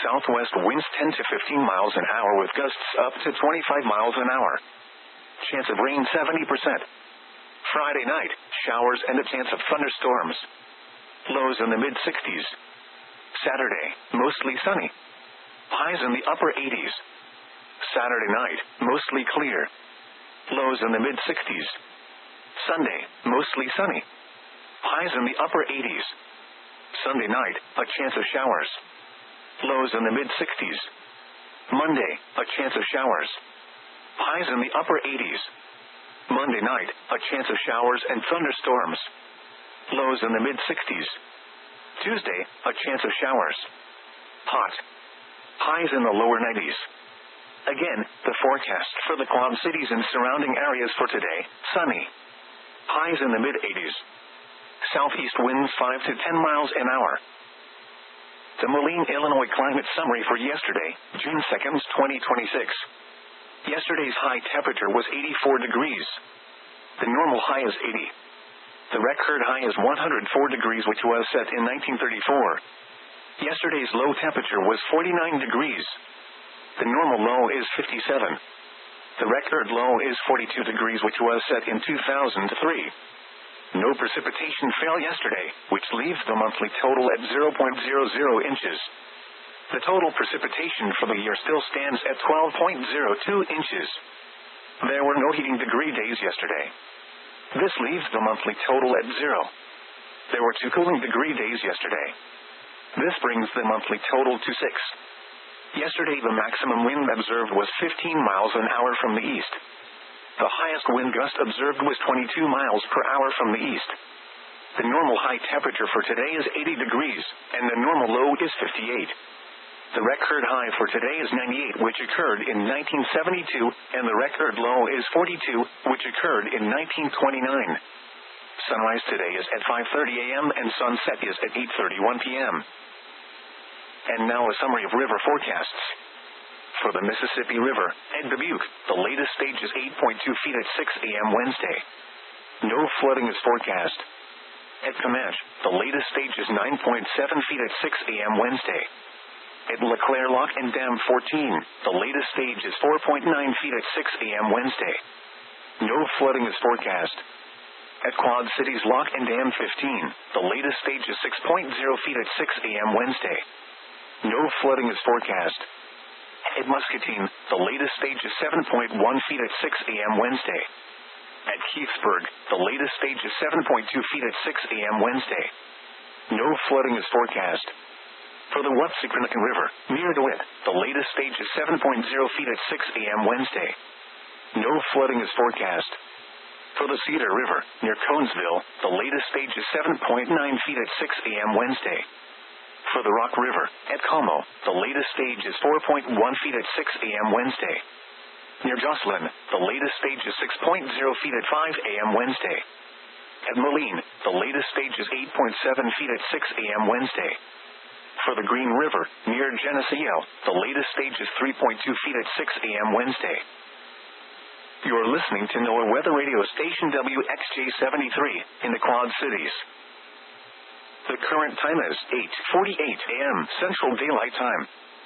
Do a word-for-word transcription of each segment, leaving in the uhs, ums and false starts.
Southwest winds ten to fifteen miles an hour with gusts up to twenty-five miles an hour. Chance of rain seventy percent. Friday night, showers and a chance of thunderstorms. Lows in the mid sixties. Saturday, mostly sunny. Highs in the upper eighties. Saturday night, mostly clear. Lows in the mid sixties. Sunday, mostly sunny. Highs in the upper eighties. Sunday night, a chance of showers. Lows in the mid sixties. Monday, a chance of showers. Highs in the upper eighties. Monday night, a chance of showers and thunderstorms. Lows in the mid sixties. Tuesday, a chance of showers. Hot. Highs in the lower nineties. Again, the forecast for the Quad Cities and surrounding areas for today: sunny. Highs in the mid eighties. Southeast winds five to ten miles an hour. The Moline, Illinois climate summary for yesterday, June second, twenty twenty-six. Yesterday's high temperature was eighty-four degrees. The normal high is eighty. The record high is one hundred four degrees, which was set in nineteen thirty-four. Yesterday's low temperature was forty-nine degrees. The normal low is fifty-seven. The record low is forty-two degrees, which was set in two thousand three. No precipitation fell yesterday, which leaves the monthly total at zero point zero zero inches. The total precipitation for the year still stands at twelve point zero two inches. There were no heating degree days yesterday. This leaves the monthly total at zero. There were two cooling degree days yesterday. This brings the monthly total to six. Yesterday the maximum wind observed was fifteen miles an hour from the east. The highest wind gust observed was twenty-two miles per hour from the east. The normal high temperature for today is eighty degrees, and the normal low is fifty-eight. The record high for today is ninety-eight, which occurred in nineteen seventy-two, and the record low is forty-two, which occurred in nineteen twenty-nine. Sunrise today is at five thirty a.m. and sunset is at eight thirty-one p.m. And now a summary of river forecasts. For the Mississippi River, at Dubuque, the latest stage is eight point two feet at six a.m. Wednesday. No flooding is forecast. At Comanche, the latest stage is nine point seven feet at six a.m. Wednesday. At LeClaire Lock and Dam fourteen, the latest stage is four point nine feet at six a.m. Wednesday. No flooding is forecast. At Quad Cities Lock and Dam fifteen, the latest stage is six point zero feet at six a.m. Wednesday. No flooding is forecast. At Muscatine, the latest stage is seven point one feet at six a.m. Wednesday. At Keithsburg, the latest stage is seven point two feet at six a.m. Wednesday. No flooding is forecast. For the Watsicranacan River, near DeWitt, the latest stage is seven point zero feet at six a.m. Wednesday. No flooding is forecast. For the Cedar River, near Conesville, the latest stage is seven point nine feet at six a.m. Wednesday. For the Rock River, at Como, the latest stage is four point one feet at six a.m. Wednesday. Near Jocelyn, the latest stage is six point zero feet at five a.m. Wednesday. At Moline, the latest stage is eight point seven feet at six a.m. Wednesday. For the Green River, near Geneseo, the latest stage is three point two feet at six a.m. Wednesday. You are listening to NOAA Weather Radio Station W X J seventy-three, in the Quad Cities. The current time is eight forty-eight a.m. Central Daylight Time.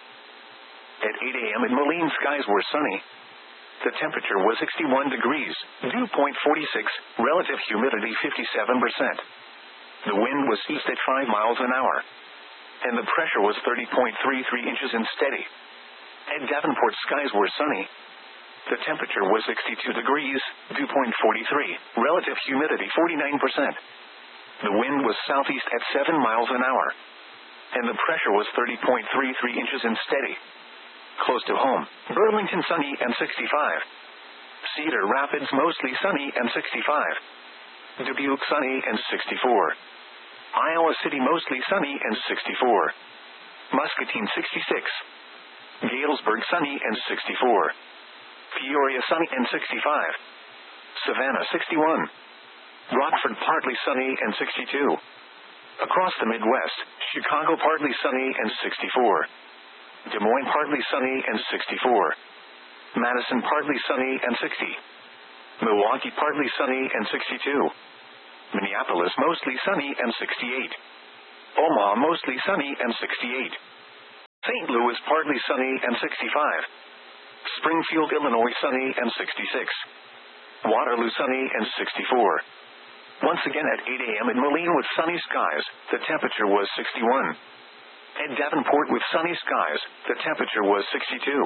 At eight a.m. in Moline, skies were sunny. The temperature was sixty-one degrees, dew point forty-six, relative humidity fifty-seven percent. The wind was east at five miles an hour. And the pressure was thirty point three three inches and steady. At Davenport, skies were sunny. The temperature was sixty-two degrees, dew point forty-three, relative humidity forty-nine percent. The wind was southeast at seven miles an hour. And the pressure was thirty point three three inches and steady. Close to home, Burlington sunny and sixty-five. Cedar Rapids mostly sunny and sixty-five. Dubuque sunny and sixty-four. Iowa City mostly sunny and sixty-four. Muscatine sixty-six. Galesburg sunny and sixty-four. Peoria sunny and sixty-five. Savannah sixty-one. Rockford partly sunny and sixty-two. Across the Midwest, Chicago partly sunny and sixty-four. Des Moines partly sunny and sixty-four. Madison partly sunny and sixty. Milwaukee partly sunny and sixty-two. Minneapolis mostly sunny and sixty-eight. Omaha mostly sunny and sixty-eight. Saint Louis partly sunny and sixty-five. Springfield, Illinois sunny and sixty-six. Waterloo sunny and sixty-four. Once again at eight a.m. in Moline with sunny skies, the temperature was sixty-one. At Davenport with sunny skies, the temperature was sixty-two.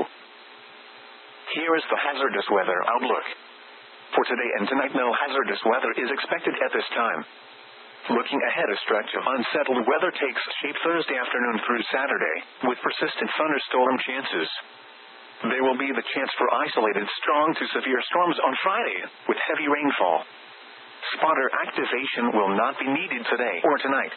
Here is the hazardous weather outlook. For today and tonight, no hazardous weather is expected at this time. Looking ahead, a stretch of unsettled weather takes shape Thursday afternoon through Saturday, with persistent thunderstorm chances. There will be the chance for isolated strong to severe storms on Friday, with heavy rainfall. Spotter activation will not be needed today or tonight.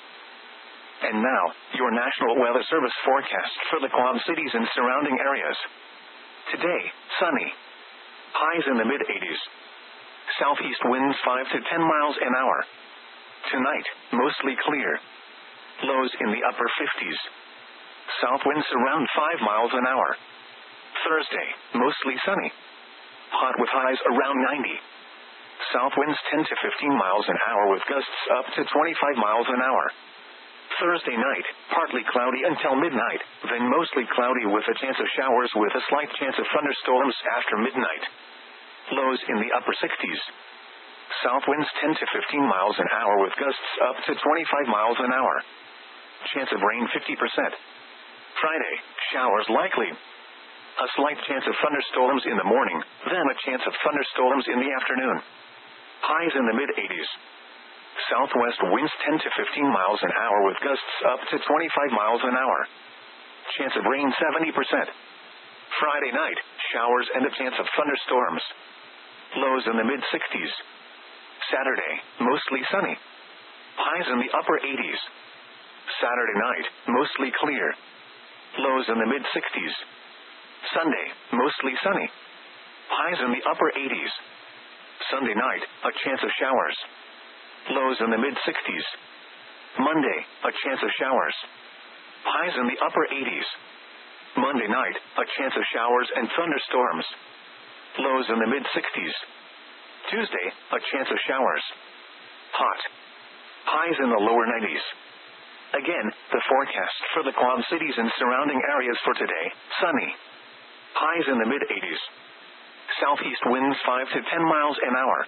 And now, your National Weather Service forecast for the Quad Cities and surrounding areas. Today, sunny. Highs in the mid eighties. Southeast winds five to ten miles an hour. Tonight, mostly clear. Lows in the upper fifties. South winds around five miles an hour. Thursday, mostly sunny. Hot with highs around ninety. South winds ten to fifteen miles an hour with gusts up to twenty-five miles an hour. Thursday night, partly cloudy until midnight, then mostly cloudy with a chance of showers with a slight chance of thunderstorms after midnight. Lows in the upper sixties. South winds ten to fifteen miles an hour with gusts up to twenty-five miles an hour. Chance of rain fifty percent. Friday, showers likely. A slight chance of thunderstorms in the morning, then a chance of thunderstorms in the afternoon. Highs in the mid eighties. Southwest winds ten to fifteen miles an hour with gusts up to twenty-five miles an hour. Chance of rain seventy percent. Friday night, showers and a chance of thunderstorms. Lows in the mid sixties. Saturday, mostly sunny. Highs in the upper eighties. Saturday night, mostly clear. Lows in the mid sixties. Sunday, mostly sunny. Highs in the upper eighties. Sunday night, a chance of showers. Lows in the mid sixties. Monday, a chance of showers. Highs in the upper eighties. Monday night, a chance of showers and thunderstorms. Lows in the mid sixties. Tuesday, a chance of showers. Hot. Highs in the lower nineties. Again, the forecast for the Quad Cities and surrounding areas for today, sunny. Highs in the mid eighties. Southeast winds five to ten miles an hour.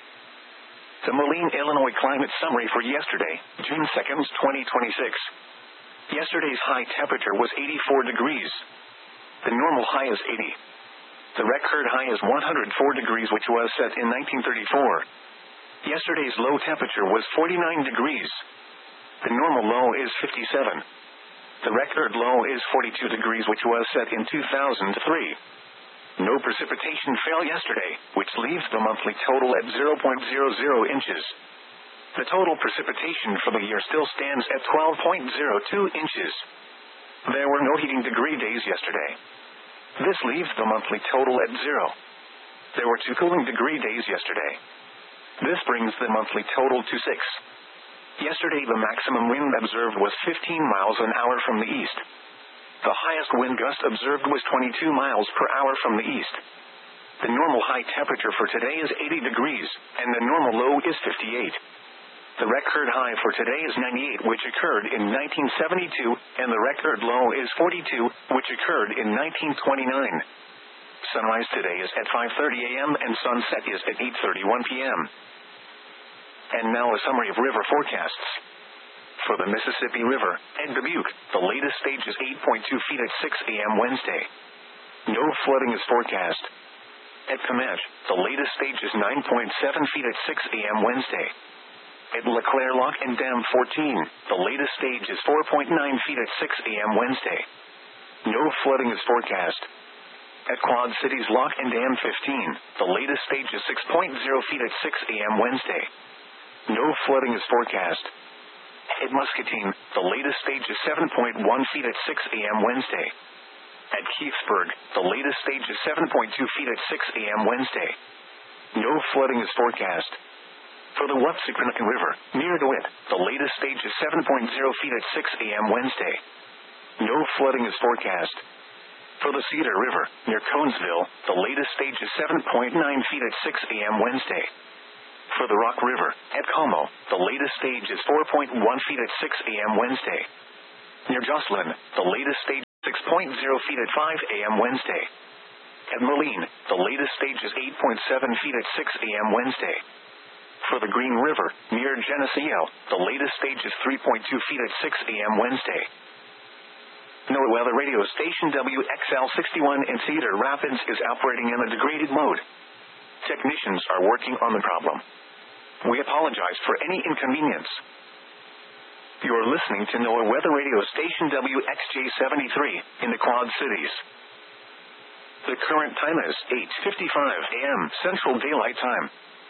The Moline, Illinois climate summary for yesterday, June second, twenty twenty-six. Yesterday's high temperature was eighty-four degrees. The normal high is eighty. The record high is one hundred four degrees, which was set in nineteen thirty-four. Yesterday's low temperature was forty-nine degrees. The normal low is fifty-seven. The record low is forty-two degrees, which was set in two thousand three. No precipitation fell yesterday, which leaves the monthly total at zero point zero zero inches. The total precipitation for the year still stands at twelve point zero two inches. There were no heating degree days yesterday. This leaves the monthly total at zero. There were two cooling degree days yesterday. This brings the monthly total to six. Yesterday the maximum wind observed was fifteen miles an hour from the east. The highest wind gust observed was twenty-two miles per hour from the east. The normal high temperature for today is eighty degrees, and the normal low is fifty-eight. The record high for today is ninety-eight, which occurred in nineteen seventy-two, and the record low is forty-two, which occurred in nineteen twenty-nine. Sunrise today is at five thirty a.m. and sunset is at eight thirty-one p.m. And now a summary of river forecasts. For the Mississippi River, at Dubuque, the latest stage is eight point two feet at six a.m. Wednesday. No flooding is forecast. At Comanche, the latest stage is nine point seven feet at six a.m. Wednesday. At LeClaire Lock and Dam fourteen, the latest stage is four point nine feet at six a.m. Wednesday. No flooding is forecast. At Quad Cities Lock and Dam fifteen, the latest stage is six point zero feet at six a.m. Wednesday. No flooding is forecast. At Muscatine, the latest stage is seven point one feet at six a.m. Wednesday. At Keithsburg, the latest stage is seven point two feet at six a.m. Wednesday. No flooding is forecast. For the Wapsipinicon River, near DeWitt, the latest stage is seven point zero feet at six a.m. Wednesday. No flooding is forecast. For the Cedar River, near Conesville, the latest stage is seven point nine feet at six a.m. Wednesday. For the Rock River, at Como, the latest stage is four point one feet at six a.m. Wednesday. Near Jocelyn, the latest stage six point zero feet at five a.m. Wednesday. At Moline, the latest stage is eight point seven feet at six a.m. Wednesday. For the Green River, near Geneseo, the latest stage is three point two feet at six a.m. Wednesday. NOAA Weather Radio Station W X L sixty-one in Cedar Rapids is operating in a degraded mode. Technicians are working on the problem. We apologize for any inconvenience. You're listening to NOAA Weather Radio Station W X J seventy-three in the Quad Cities. The current time is eight fifty-five a.m. Central Daylight Time.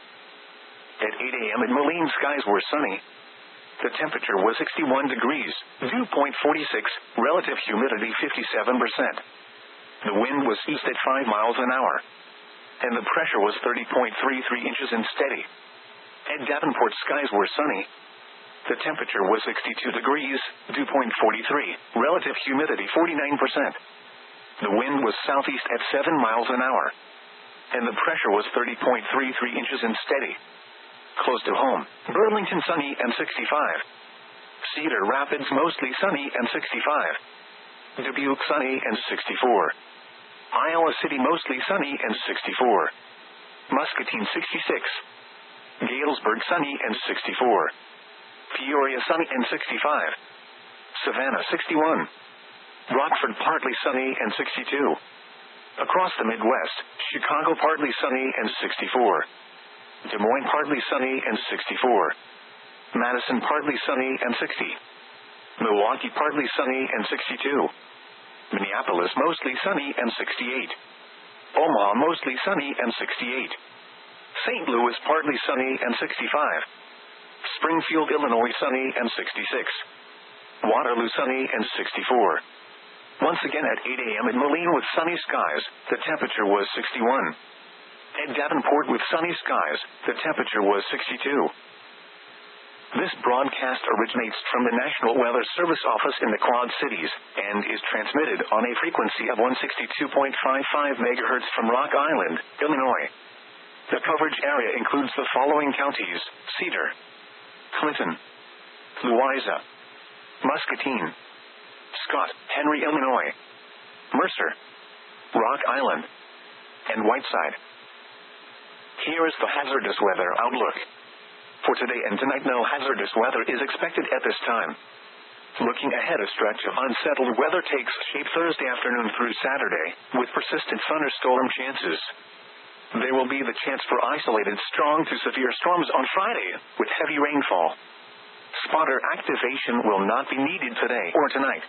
At eight a.m. in Moline, skies were sunny. The temperature was sixty-one degrees, dew point forty-six, relative humidity fifty-seven percent. The wind was east at five miles an hour. And the pressure was thirty point three three inches and steady. At Davenport, skies were sunny. The temperature was sixty-two degrees, dew point forty-three, relative humidity forty-nine percent. The wind was southeast at seven miles an hour. And the pressure was thirty point three three inches and steady. Close to home, Burlington sunny and sixty-five. Cedar Rapids mostly sunny and sixty-five. Dubuque sunny and sixty-four. Iowa City mostly sunny and sixty-four. Muscatine sixty-six. Galesburg sunny and sixty-four. Peoria sunny and sixty-five. Savannah sixty-one. Rockford partly sunny and sixty-two. Across the Midwest, Chicago partly sunny and sixty-four. Des Moines partly sunny and sixty-four. Madison partly sunny and sixty. Milwaukee partly sunny and sixty-two. Minneapolis mostly sunny and sixty-eight. Omaha mostly sunny and sixty-eight. Saint Louis partly sunny and sixty-five. Springfield, Illinois sunny and sixty-six. Waterloo sunny and sixty-four. Once again at eight a.m. in Moline with sunny skies, the temperature was sixty-one. At Davenport with sunny skies, the temperature was sixty-two. This broadcast originates from the National Weather Service office in the Quad Cities, and is transmitted on a frequency of one sixty-two point five five megahertz from Rock Island, Illinois. The coverage area includes the following counties: Cedar, Clinton, Louisa, Muscatine, Scott, Henry, Illinois, Mercer, Rock Island, and Whiteside. Here is the hazardous weather outlook. For today and tonight, no hazardous weather is expected at this time. Looking ahead, a stretch of unsettled weather takes shape Thursday afternoon through Saturday, with persistent thunderstorm chances. There will be the chance for isolated strong to severe storms on Friday, with heavy rainfall. Spotter activation will not be needed today or tonight.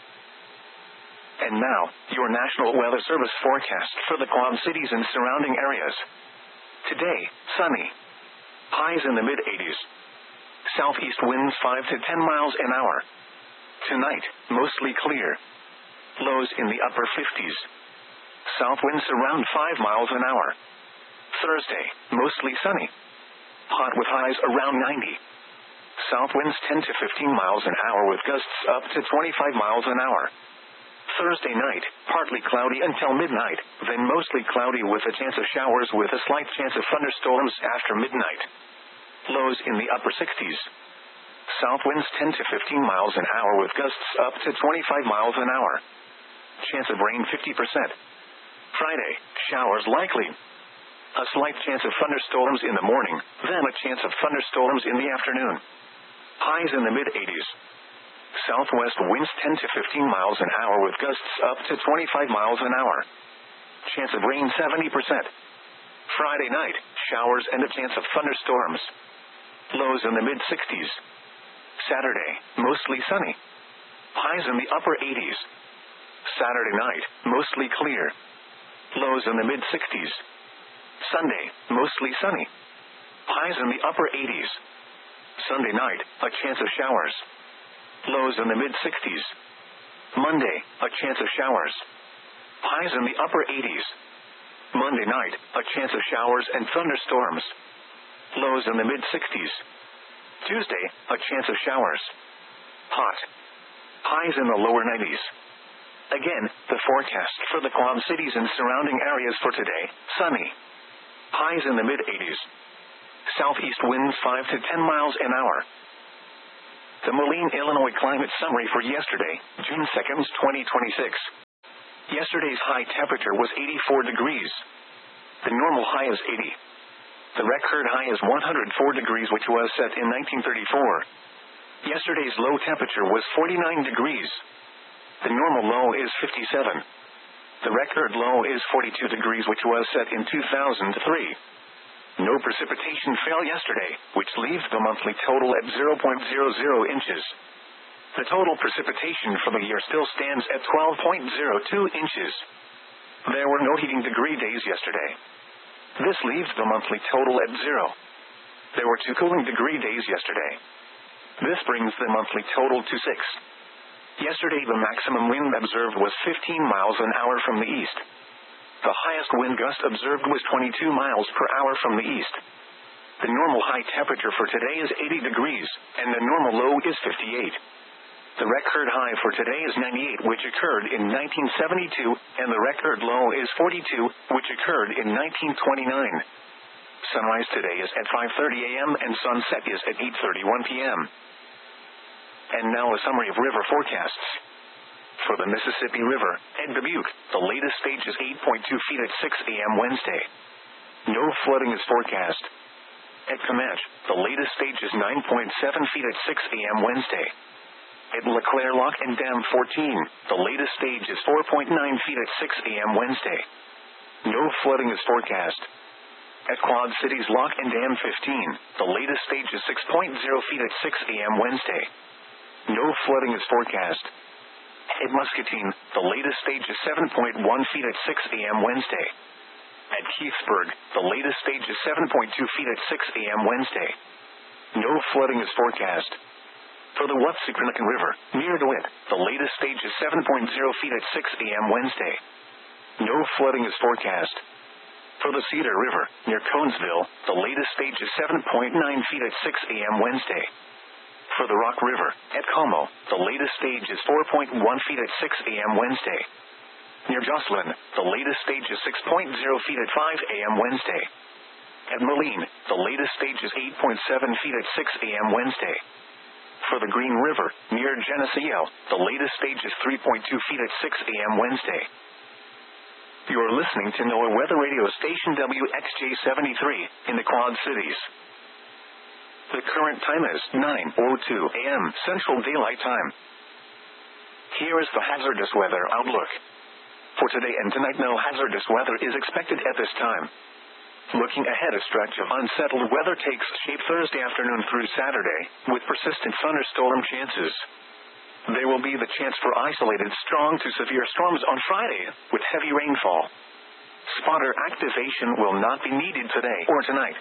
And now, your National Weather Service forecast for the Quad Cities and surrounding areas. Today, sunny. Highs in the mid eighties. Southeast winds five to ten miles an hour. Tonight, mostly clear. Lows in the upper fifties. South winds around five miles an hour. Thursday, mostly sunny. Hot with highs around ninety. South winds ten to fifteen miles an hour with gusts up to twenty-five miles an hour. Thursday night, partly cloudy until midnight, then mostly cloudy with a chance of showers with a slight chance of thunderstorms after midnight. Lows in the upper sixties. South winds ten to fifteen miles an hour with gusts up to twenty-five miles an hour. Chance of rain fifty percent. Friday, showers likely. A slight chance of thunderstorms in the morning, then a chance of thunderstorms in the afternoon. Highs in the mid eighties. Southwest winds ten to fifteen miles an hour with gusts up to twenty-five miles an hour. Chance of rain seventy percent. Friday night, showers and a chance of thunderstorms. Lows in the mid sixties. Saturday, mostly sunny. Highs in the upper eighties. Saturday night, mostly clear. Lows in the mid sixties. Sunday, mostly sunny. Highs in the upper eighties. Sunday night, a chance of showers. Lows in the mid sixties. Monday, a chance of showers. Highs in the upper eighties. Monday night, a chance of showers and thunderstorms. Lows in the mid sixties. Tuesday, a chance of showers. Hot. Highs in the lower nineties. Again, the forecast for the Quad Cities and surrounding areas for today: sunny. Highs in the mid eighties. Southeast winds five to ten miles an hour. The Moline, Illinois climate summary for yesterday, June second, twenty twenty-six. Yesterday's high temperature was eighty-four degrees. The normal high is eighty. The record high is one hundred four degrees, which was set in nineteen thirty-four. Yesterday's low temperature was forty-nine degrees. The normal low is fifty-seven. The record low is forty-two degrees, which was set in two thousand three. No precipitation fell yesterday, which leaves the monthly total at zero point zero zero inches. The total precipitation for the year still stands at twelve point zero two inches. There were no heating degree days yesterday. This leaves the monthly total at zero. There were two cooling degree days yesterday. This brings the monthly total to six. Yesterday the maximum wind observed was fifteen miles an hour from the east. The highest wind gust observed was twenty-two miles per hour from the east. The normal high temperature for today is eighty degrees, and the normal low is fifty-eight. The record high for today is ninety-eight, which occurred in nineteen seventy-two, and the record low is forty-two, which occurred in nineteen twenty-nine. Sunrise today is at five thirty a m and sunset is at eight thirty-one p m And now a summary of river forecasts. For the Mississippi River, at Dubuque, the latest stage is eight point two feet at six a m Wednesday. No flooding is forecast. At Comanche, the latest stage is nine point seven feet at six a m Wednesday. At LeClaire Lock and Dam fourteen, the latest stage is four point nine feet at six a m Wednesday. No flooding is forecast. At Quad Cities Lock and Dam fifteen, the latest stage is six point zero feet at six a m Wednesday. No flooding is forecast. At Muscatine, the latest stage is seven point one feet at six a m Wednesday. At Keithsburg, the latest stage is seven point two feet at six a m Wednesday. No flooding is forecast. For the Wapsipinicon River, near DeWitt, the latest stage is seven point zero feet at six a m Wednesday. No flooding is forecast. For the Cedar River, near Conesville, the latest stage is seven point nine feet at six a m Wednesday. For the Rock River, at Como, the latest stage is four point one feet at six a m Wednesday. Near Jocelyn, the latest stage is six point zero feet at five a m Wednesday. At Moline, the latest stage is eight point seven feet at six a m Wednesday. For the Green River, near Geneseo, the latest stage is three point two feet at six a m Wednesday. You are listening to NOAA Weather Radio Station W X J seventy-three, in the Quad Cities. The current time is nine oh two a m Central Daylight Time. Here is the hazardous weather outlook. For today and tonight, no hazardous weather is expected at this time. Looking ahead, a stretch of unsettled weather takes shape Thursday afternoon through Saturday, with persistent thunderstorm chances. There will be the chance for isolated strong to severe storms on Friday, with heavy rainfall. Spotter activation will not be needed today or tonight.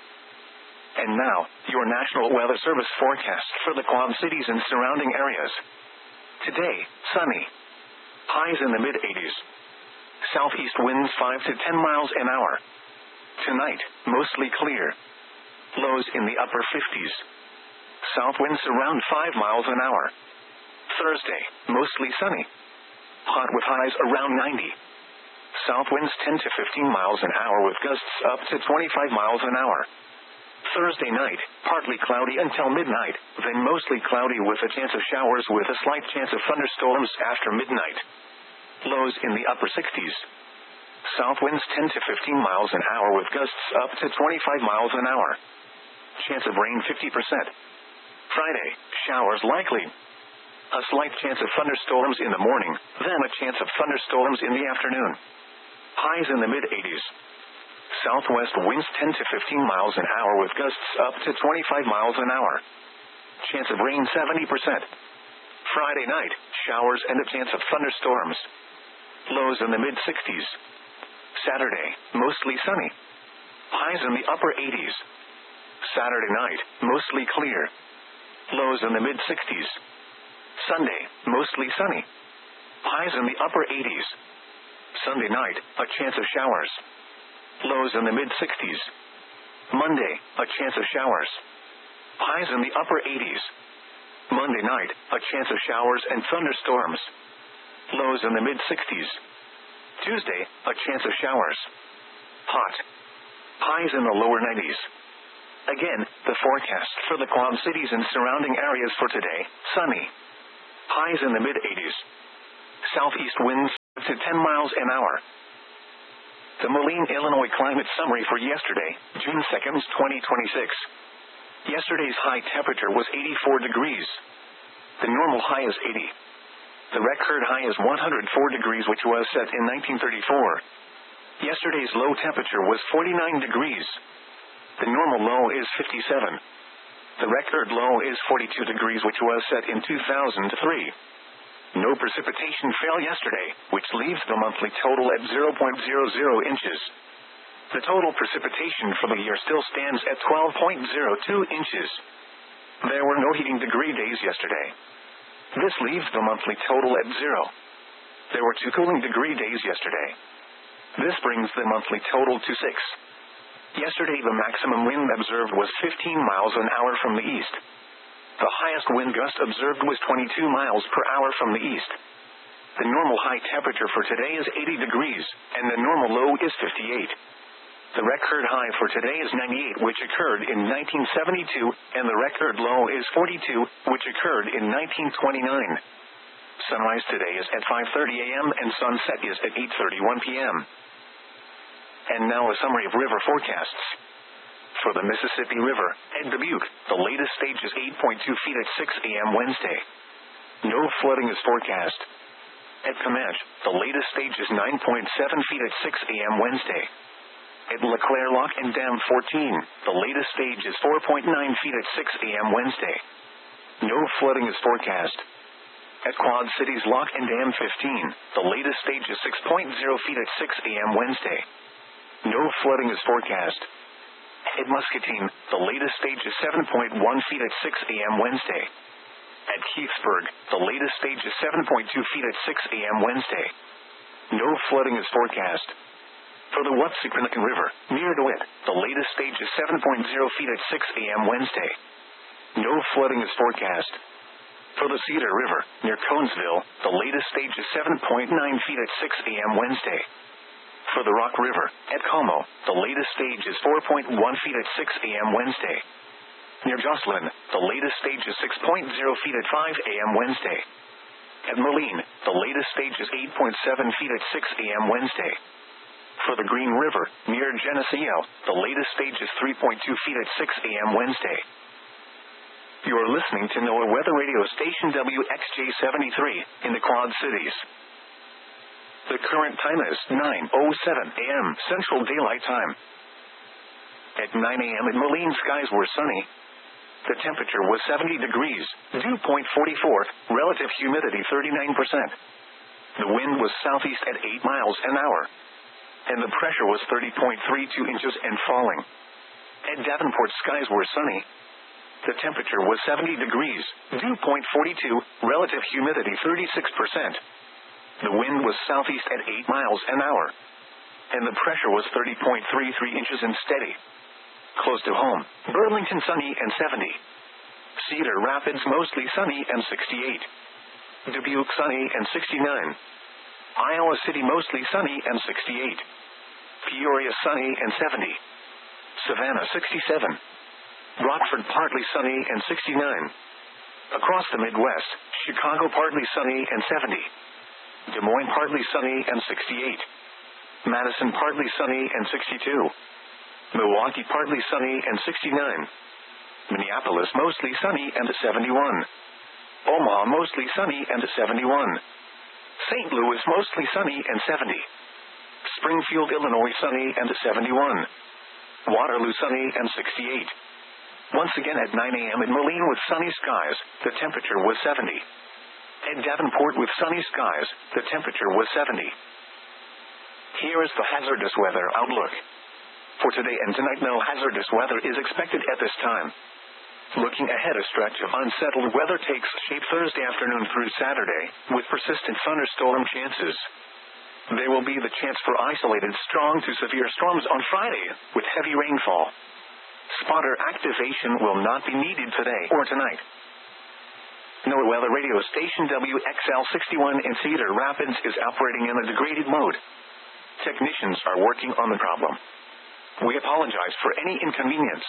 And now, your National Weather Service forecast for the Quad Cities and surrounding areas. Today, sunny. Highs in the mid eighties. Southeast winds five to ten miles an hour. Tonight, mostly clear. Lows in the upper fifties. South winds around five miles an hour. Thursday, mostly sunny. Hot with highs around ninety. South winds ten to fifteen miles an hour with gusts up to twenty-five miles an hour. Thursday night, partly cloudy until midnight, then mostly cloudy with a chance of showers with a slight chance of thunderstorms after midnight. Lows in the upper sixties. South winds ten to fifteen miles an hour with gusts up to twenty-five miles an hour. Chance of rain fifty percent. Friday, showers likely. A slight chance of thunderstorms in the morning, then a chance of thunderstorms in the afternoon. Highs in the mid eighties. Southwest winds ten to fifteen miles an hour with gusts up to twenty-five miles an hour. Chance of rain seventy percent. Friday night, showers and a chance of thunderstorms. Lows in the mid sixties. Saturday, mostly sunny. Highs in the upper eighties. Saturday night, mostly clear. Lows in the mid sixties. Sunday, mostly sunny. Highs in the upper eighties. Sunday night, a chance of showers. Lows in the mid sixties. Monday, a chance of showers. Highs in the upper eighties. Monday night, a chance of showers and thunderstorms. Lows in the mid sixties. Tuesday, a chance of showers. Hot. Highs in the lower nineties. Again, the forecast for the Quad Cities and surrounding areas for today, sunny. Highs in the mid eighties. Southeast winds to to ten miles an hour. The Moline, Illinois climate summary for yesterday, June second, twenty twenty-six. Yesterday's high temperature was eighty-four degrees. The normal high is eighty. The record high is one hundred four degrees, which was set in nineteen thirty-four. Yesterday's low temperature was forty-nine degrees. The normal low is fifty-seven. The record low is forty-two degrees, which was set in two thousand three. No precipitation fell yesterday, which leaves the monthly total at zero point zero zero inches. The total precipitation for the year still stands at twelve point zero two inches. There were no heating degree days yesterday. This leaves the monthly total at zero. There were two cooling degree days yesterday. This brings the monthly total to six. Yesterday the maximum wind observed was fifteen miles an hour from the east. The highest wind gust observed was twenty-two miles per hour from the east. The normal high temperature for today is eighty degrees, and the normal low is fifty-eight. The record high for today is ninety-eight, which occurred in nineteen seventy-two, and the record low is forty-two, which occurred in nineteen twenty-nine. Sunrise today is at five thirty a m and sunset is at eight thirty-one p m And now a summary of river forecasts. For the Mississippi River, at Dubuque, the latest stage is eight point two feet at six a m Wednesday. No flooding is forecast. At Comanche, the latest stage is nine point seven feet at six a m Wednesday. At LeClaire Lock and Dam fourteen, the latest stage is four point nine feet at six a m Wednesday. No flooding is forecast. At Quad Cities Lock and Dam fifteen, the latest stage is six point zero feet at six a m Wednesday. No flooding is forecast. At Muscatine, the latest stage is seven point one feet at six a m Wednesday. At Keithsburg, the latest stage is seven point two feet at six a m Wednesday. No flooding is forecast. For the Wapsipinicon River, near DeWitt, the latest stage is seven point zero feet at six a m Wednesday. No flooding is forecast. For the Cedar River, near Conesville, the latest stage is seven point nine feet at six a m Wednesday. For the Rock River, at Como, the latest stage is four point one feet at six a m Wednesday. Near Jocelyn, the latest stage is six point zero feet at five a m Wednesday. At Moline, the latest stage is eight point seven feet at six a m Wednesday. For the Green River, near Geneseo, the latest stage is three point two feet at six a m Wednesday. You are listening to NOAA Weather Radio Station W X J seventy-three, in the Quad Cities. The current time is nine oh seven a m Central Daylight Time. At nine a m in Moline, skies were sunny. The temperature was seventy degrees, dew point forty-four, relative humidity thirty-nine percent. The wind was southeast at eight miles an hour. And the pressure was thirty point three two inches and falling. At Davenport, skies were sunny. The temperature was seventy degrees, dew point forty-two, relative humidity thirty-six percent. The wind was southeast at eight miles an hour. And the pressure was thirty point three three inches and steady. Close to home, Burlington sunny and seventy. Cedar Rapids mostly sunny and sixty-eight. Dubuque sunny and sixty-nine. Iowa City mostly sunny and sixty-eight. Peoria sunny and seventy. Savannah sixty-seven. Rockford partly sunny and sixty-nine. Across the Midwest, Chicago partly sunny and seventy. Des Moines partly sunny and sixty-eight. Madison partly sunny and sixty-two. Milwaukee partly sunny and sixty-nine. Minneapolis mostly sunny and seventy-one. Omaha mostly sunny and seventy-one. Saint Louis mostly sunny and seventy. Springfield, Illinois sunny and seventy-one. Waterloo sunny and sixty-eight. Once again at nine a m in Moline with sunny skies, the temperature was seventy. At Davenport with sunny skies, the temperature was seventy. Here is the hazardous weather outlook. For today and tonight, no hazardous weather is expected at this time. Looking ahead, a stretch of unsettled weather takes shape Thursday afternoon through Saturday, with persistent thunderstorm chances. There will be the chance for isolated strong to severe storms on Friday, with heavy rainfall. Spotter activation will not be needed today or tonight. NOAA Weather Radio Station W X L sixty-one in Cedar Rapids is operating in a degraded mode. Technicians are working on the problem. We apologize for any inconvenience.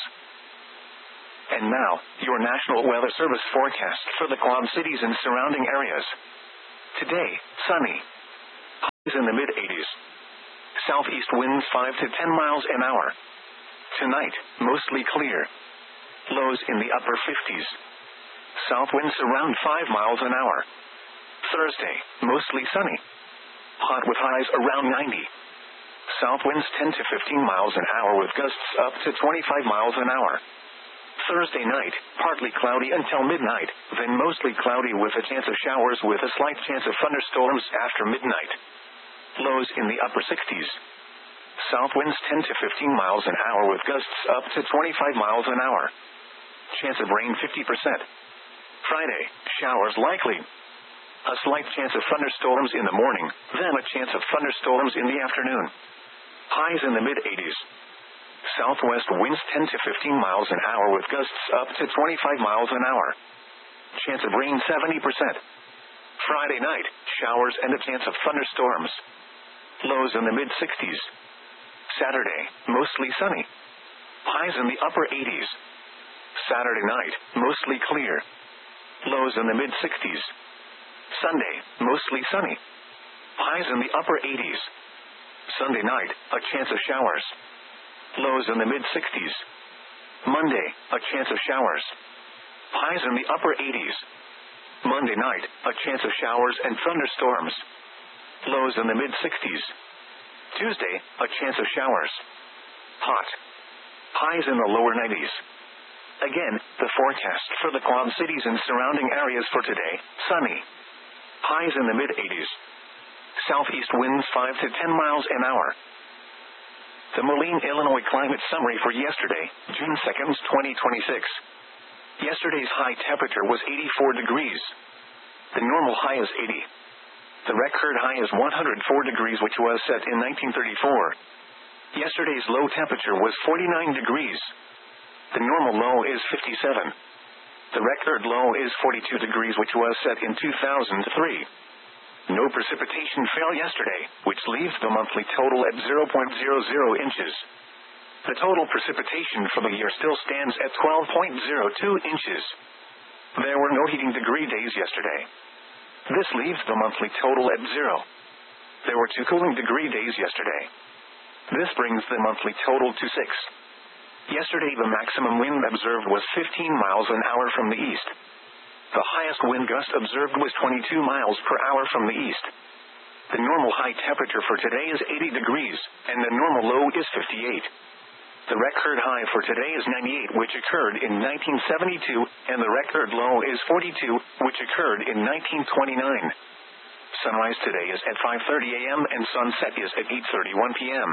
And now, your National Weather Service forecast for the Quad Cities and surrounding areas. Today, sunny. in the mid eighties. Southeast winds five to ten miles an hour. Tonight, mostly clear. Lows in the upper fifties. South winds around five miles an hour. Thursday, mostly sunny. Hot with highs around ninety. South winds ten to fifteen miles an hour with gusts up to twenty-five miles an hour. Thursday night, partly cloudy until midnight, then mostly cloudy with a chance of showers with a slight chance of thunderstorms after midnight. Lows in the upper sixties. South winds ten to fifteen miles an hour with gusts up to twenty-five miles an hour. Chance of rain fifty percent. Friday, showers likely. A slight chance of thunderstorms in the morning, then a chance of thunderstorms in the afternoon. Highs in the mid eighties. Southwest winds ten to fifteen miles an hour with gusts up to twenty-five miles an hour. Chance of rain seventy percent. Friday night, showers and a chance of thunderstorms. Lows in the mid sixties. Saturday, mostly sunny. Highs in the upper eighties. Saturday night, mostly clear. Lows in the mid sixties. Sunday, mostly sunny. Highs in the upper eighties. Sunday night, a chance of showers. Lows in the mid sixties. Monday, a chance of showers. Highs in the upper eighties. Monday night, a chance of showers and thunderstorms. Lows in the mid sixties. Tuesday, a chance of showers. Hot. Highs in the lower nineties. Again, the forecast for the Quad Cities and surrounding areas for today, sunny. Highs in the mid eighties. Southeast winds five to ten miles an hour. The Moline, Illinois climate summary for yesterday, June second, twenty twenty-six. Yesterday's high temperature was eighty-four degrees. The normal high is eighty. The record high is one hundred four degrees, which was set in nineteen thirty-four. Yesterday's low temperature was forty-nine degrees. The normal low is fifty-seven. The record low is forty-two degrees, which was set in two thousand three. No precipitation fell yesterday, which leaves the monthly total at zero point zero zero inches. The total precipitation for the year still stands at twelve point zero two inches. There were no heating degree days yesterday. This leaves the monthly total at zero. There were two cooling degree days yesterday. This brings the monthly total to six. Yesterday the maximum wind observed was fifteen miles an hour from the east. The highest wind gust observed was twenty-two miles per hour from the east. The normal high temperature for today is eighty degrees, and the normal low is fifty-eight. The record high for today is ninety-eight, which occurred in nineteen seventy-two, and the record low is forty-two, which occurred in nineteen twenty-nine. Sunrise today is at five thirty a.m. and sunset is at eight thirty-one p.m.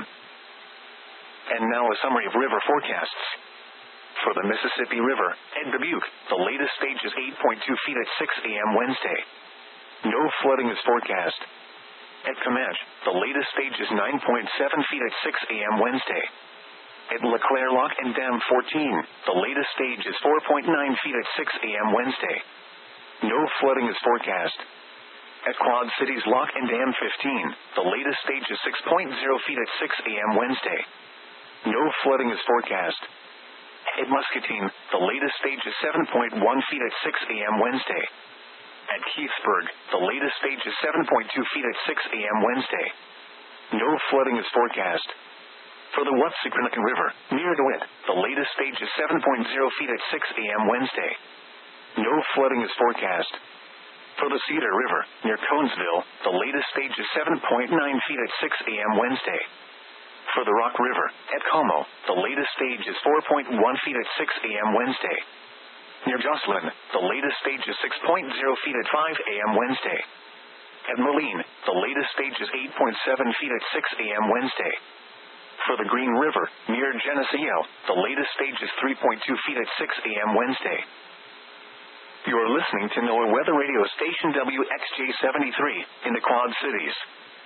And now a summary of river forecasts. For the Mississippi River, at Dubuque, the latest stage is eight point two feet at six a.m. Wednesday. No flooding is forecast. At Comanche, the latest stage is nine point seven feet at six a.m. Wednesday. At LeClaire Lock and Dam fourteen, the latest stage is four point nine feet at six a.m. Wednesday. No flooding is forecast. At Quad Cities Lock and Dam fifteen, the latest stage is six point zero feet at six a.m. Wednesday. No flooding is forecast. At Muscatine, the latest stage is seven point one feet at six a.m. Wednesday. At Keithsburg, the latest stage is seven point two feet at six a.m. Wednesday. No flooding is forecast. For the Watsicranacan River, near DeWitt, the latest stage is seven point zero feet at six a.m. Wednesday. No flooding is forecast. For the Cedar River, near Conesville, the latest stage is seven point nine feet at six a.m. Wednesday. For the Rock River, at Como, the latest stage is four point one feet at six a.m. Wednesday. Near Jocelyn, the latest stage is six point zero feet at five a.m. Wednesday. At Moline, the latest stage is eight point seven feet at six a.m. Wednesday. For the Green River, near Geneseo, the latest stage is three point two feet at six a.m. Wednesday. You're listening to NOAA Weather Radio Station W X J seventy-three, in the Quad Cities.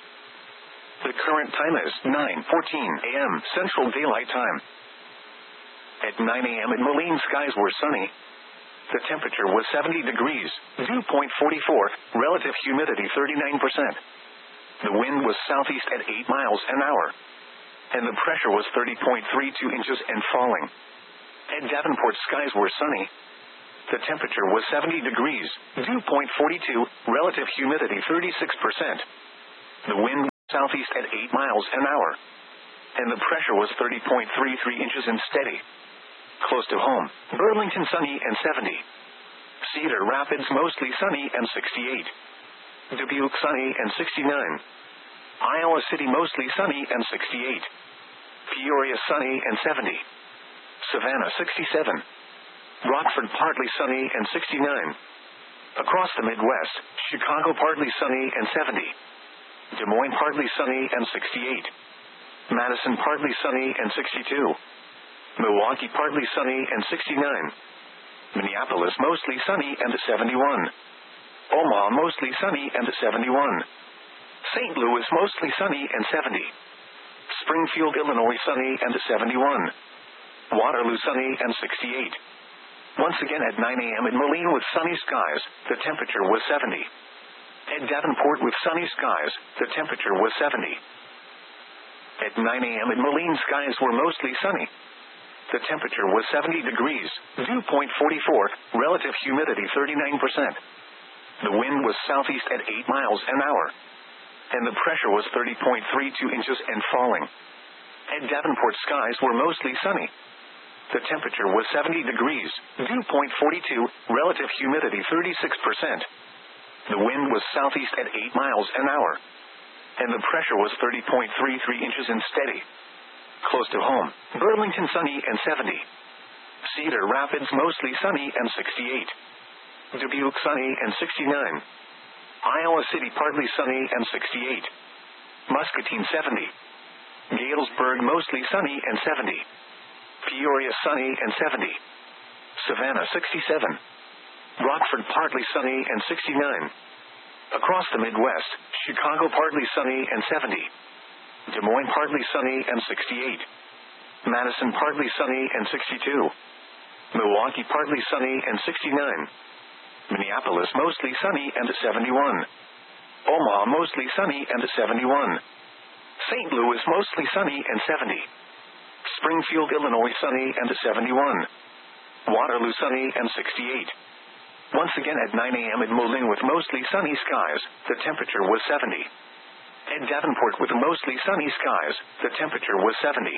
The current time is nine fourteen a.m. Central Daylight Time. At nine a.m. at Moline, skies were sunny. The temperature was seventy degrees, dew point forty-four, relative humidity thirty-nine percent. The wind was southeast at eight miles an hour. And the pressure was thirty point three two inches and falling. At Davenport, skies were sunny. The temperature was seventy degrees, dew point forty-two, relative humidity thirty-six percent. The wind southeast at eight miles an hour. And the pressure was thirty point three three inches and steady. Close to home, Burlington sunny and seventy. Cedar Rapids mostly sunny and sixty-eight. Dubuque sunny and sixty-nine. Iowa City mostly sunny and sixty-eight. Peoria sunny and seventy. Savannah sixty-seven. Rockford partly sunny and sixty-nine. Across the Midwest, Chicago partly sunny and seventy. Des Moines partly sunny and sixty-eight. Madison partly sunny and sixty-two. Milwaukee partly sunny and sixty-nine. Minneapolis mostly sunny and seventy-one. Omaha mostly sunny and seventy-one. Saint Louis mostly sunny and seventy. Springfield, Illinois sunny and seventy-one. Waterloo sunny and sixty-eight. Once again at nine a.m. in Moline with sunny skies, the temperature was seventy. At Davenport with sunny skies, the temperature was seventy. At nine a.m. in Moline, skies were mostly sunny. The temperature was seventy degrees, dew point forty-four, relative humidity thirty-nine percent. The wind was southeast at eight miles an hour. And the pressure was thirty point three two inches and falling. At Davenport, skies were mostly sunny. The temperature was seventy degrees, dew point forty-two, relative humidity thirty-six percent. The wind was southeast at eight miles an hour. And the pressure was thirty point three three inches and steady. Close to home, Burlington sunny and seventy. Cedar Rapids mostly sunny and sixty-eight. Dubuque sunny and sixty-nine. Iowa City partly sunny and sixty-eight. Muscatine seventy. Galesburg mostly sunny and seventy. Peoria sunny and seventy. Savannah sixty-seven. Rockford partly sunny and sixty-nine. Across the Midwest, Chicago partly sunny and seventy. Des Moines partly sunny and sixty-eight. Madison partly sunny and sixty-two. Milwaukee partly sunny and sixty-nine. Minneapolis mostly sunny and seventy-one. Omaha mostly sunny and seventy-one. Saint Louis mostly sunny and seventy. Springfield, Illinois sunny and seventy-one. Waterloo sunny and sixty-eight. Once again at nine a.m. in Moline with mostly sunny skies, the temperature was seventy. At Davenport with mostly sunny skies, the temperature was seventy.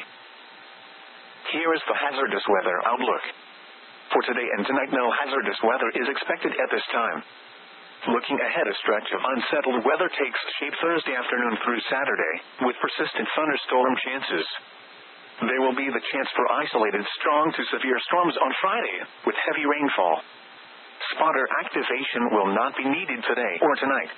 Here is the hazardous weather outlook. For today and tonight, no hazardous weather is expected at this time. Looking ahead, a stretch of unsettled weather takes shape Thursday afternoon through Saturday, with persistent thunderstorm chances. There will be the chance for isolated strong to severe storms on Friday, with heavy rainfall. Spotter activation will not be needed today or tonight.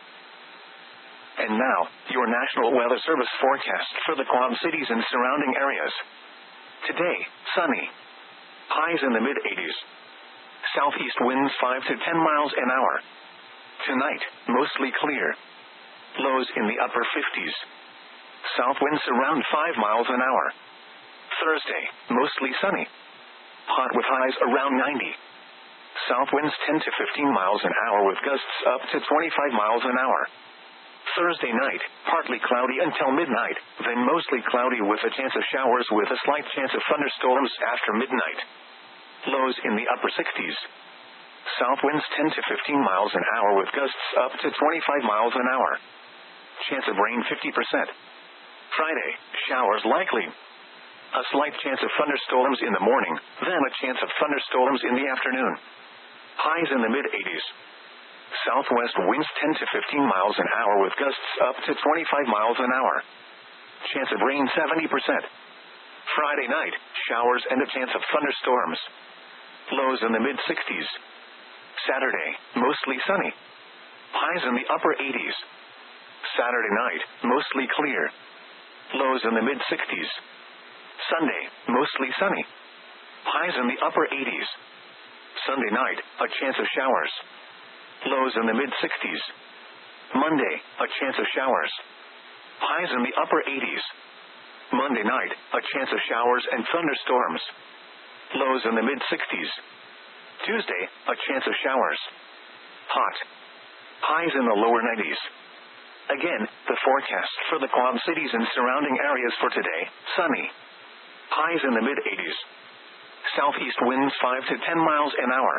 And now, your National Weather Service forecast for the Quad Cities and surrounding areas. Today, sunny. Highs in the mid eighties. Southeast winds five to ten miles an hour. Tonight, mostly clear. Lows in the upper fifties. South winds around five miles an hour. Thursday, mostly sunny. Hot with highs around ninety. South winds ten to fifteen miles an hour with gusts up to twenty-five miles an hour. Thursday night, partly cloudy until midnight, then mostly cloudy with a chance of showers with a slight chance of thunderstorms after midnight. Lows in the upper sixties. South winds ten to fifteen miles an hour with gusts up to twenty-five miles an hour. Chance of rain fifty percent. Friday, showers likely. A slight chance of thunderstorms in the morning, then a chance of thunderstorms in the afternoon. Highs in the mid eighties. Southwest winds ten to fifteen miles an hour with gusts up to twenty-five miles an hour. Chance of rain seventy percent. Friday night, showers and a chance of thunderstorms. Lows in the mid sixties. Saturday, mostly sunny. Highs in the upper eighties. Saturday night, mostly clear. Lows in the mid sixties. Sunday, mostly sunny. Highs in the upper eighties. Sunday night, a chance of showers. Lows in the mid sixties. Monday, a chance of showers. Highs in the upper eighties. Monday night, a chance of showers and thunderstorms. Lows in the mid sixties. Tuesday, a chance of showers. Hot. Highs in the lower nineties. Again, the forecast for the Quad Cities and surrounding areas for today, sunny. Highs in the mid eighties. Southeast winds five to ten miles an hour.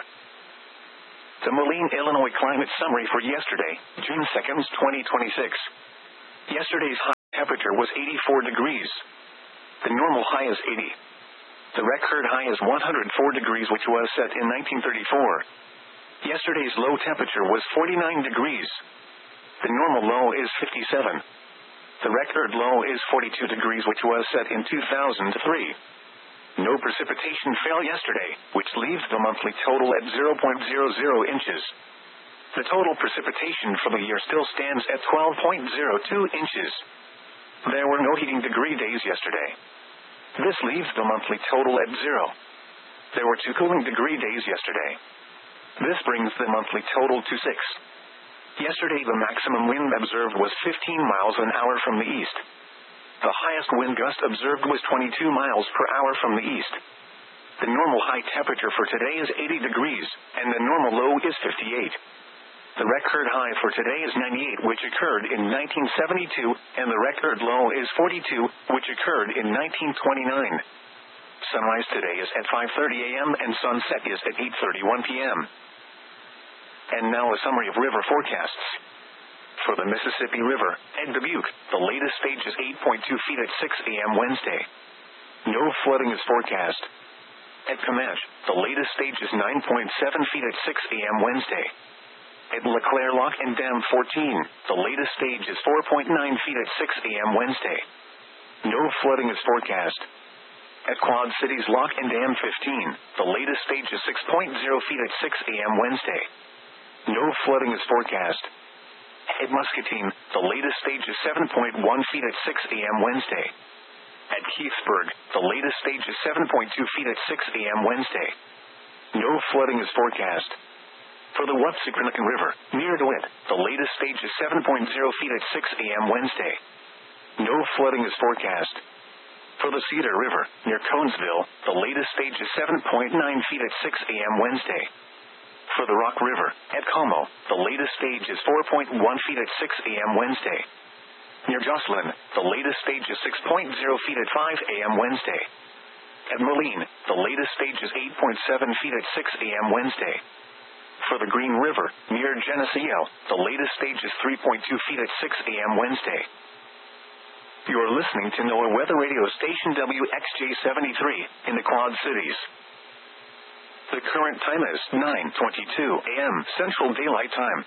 The Moline, Illinois climate summary for yesterday, June second, twenty twenty-six. Yesterday's high temperature was eighty-four degrees. The normal high is eighty. The record high is one hundred four degrees, which was set in nineteen thirty-four. Yesterday's low temperature was forty-nine degrees. The normal low is fifty-seven. The record low is forty-two degrees, which was set in two thousand three. No precipitation fell yesterday, which leaves the monthly total at zero point zero zero inches. The total precipitation for the year still stands at twelve point zero two inches. There were no heating degree days yesterday. This leaves the monthly total at zero. There were two cooling degree days yesterday. This brings the monthly total to six. Yesterday the maximum wind observed was fifteen miles an hour from the east. The highest wind gust observed was twenty-two miles per hour from the east. The normal high temperature for today is eighty degrees, and the normal low is fifty-eight. The record high for today is ninety-eight, which occurred in nineteen seventy-two, and the record low is forty-two, which occurred in nineteen twenty-nine. Sunrise today is at five thirty a m and sunset is at eight thirty-one p m And now a summary of river forecasts. For the Mississippi River, at Dubuque, the latest stage is eight point two feet at six a m Wednesday. No flooding is forecast. At Comanche, the latest stage is nine point seven feet at six a m Wednesday. At LeClaire Lock and Dam fourteen, the latest stage is four point nine feet at six a m Wednesday. No flooding is forecast. At Quad Cities Lock and Dam fifteen, the latest stage is six point zero feet at six a m Wednesday. No flooding is forecast. At Muscatine, the latest stage is seven point one feet at six a m Wednesday. At Keithsburg, the latest stage is seven point two feet at six a m Wednesday. No flooding is forecast. For the Wapsiquanacan River, near DeWitt, the latest stage is seven point zero feet at six a m Wednesday. No flooding is forecast. For the Cedar River, near Conesville, the latest stage is seven point nine feet at six a m Wednesday. For the Rock River, at Como, the latest stage is four point one feet at six a m Wednesday. Near Jocelyn, the latest stage is six point zero feet at five a m Wednesday. At Moline, the latest stage is eight point seven feet at six a m Wednesday. For the Green River, near Geneseo, the latest stage is three point two feet at six a m Wednesday. You are listening to NOAA Weather Radio Station W X J seventy-three, in the Quad Cities. The current time is nine twenty-two a m Central Daylight Time.